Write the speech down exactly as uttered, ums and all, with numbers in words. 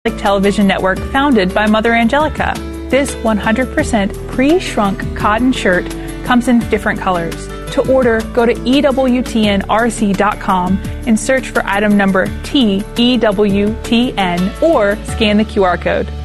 television network founded by Mother Angelica. This one hundred percent pre-shrunk cotton shirt comes in different colors. To order, go to E W T N R C dot com and search for item number T E W T N or scan the Q R code.